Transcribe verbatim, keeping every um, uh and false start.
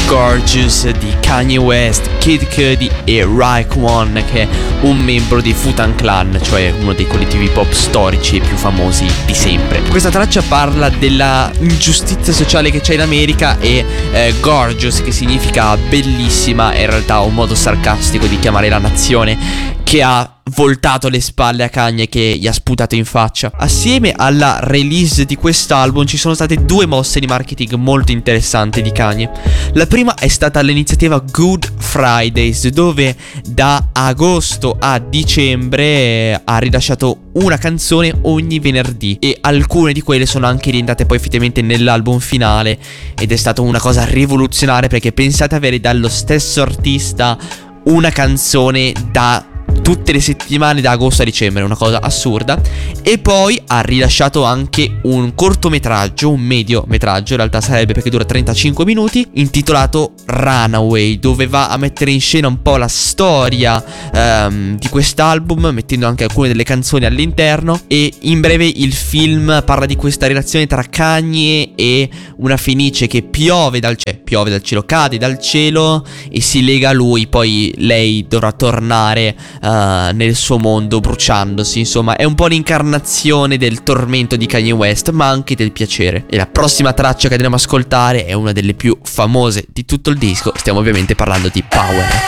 Gorgeous di Kanye West, Kid Cudi e Raekwon, che è un membro dei Wu-Tang Clan, cioè uno dei collettivi pop storici e più famosi di sempre. Questa traccia parla della ingiustizia sociale che c'è in America e eh, Gorgeous, che significa bellissima, è in realtà un modo sarcastico di chiamare la nazione che ha voltato le spalle a Kanye, che gli ha sputato in faccia. Assieme alla release di quest'album ci sono state due mosse di marketing molto interessanti di Kanye. La prima è stata l'iniziativa Good Fridays, dove da agosto a dicembre ha rilasciato una canzone ogni venerdì, e alcune di quelle sono anche rientrate poi effettivamente nell'album finale, ed è stata una cosa rivoluzionaria, perché pensate avere dallo stesso artista una canzone da tutte le settimane da agosto a dicembre, una cosa assurda. E poi ha rilasciato anche un cortometraggio, un mediometraggio in realtà sarebbe, perché dura trentacinque minuti, intitolato Runaway, dove va a mettere in scena un po' la storia um, di quest'album, mettendo anche alcune delle canzoni all'interno. E in breve il film parla di questa relazione tra Kanye e una Fenice che piove dal cielo, piove dal cielo, cade dal cielo e si lega a lui. Poi lei dovrà tornare uh, nel suo mondo bruciandosi. Insomma, è un po' l'incarnazione del tormento di Kanye West, ma anche del piacere. E la prossima traccia che andremo ad ascoltare è una delle più famose di tutto il disco. Stiamo ovviamente parlando di Power.